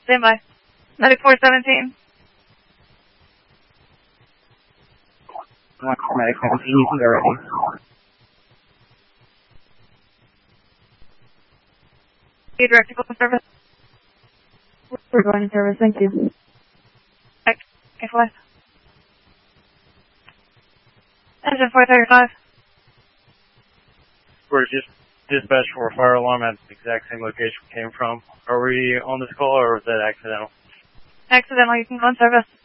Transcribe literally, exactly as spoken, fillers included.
Stand by. ninety-four seventeen. Medic seventeen, you can go ready. You direct to go to service. We're going to service, thank you. Okay, fly. Engine four thirty-five. We're just dispatched for a fire alarm at the exact same location we came from. Are we on this call or was that accidental? Accidental, you can go in service.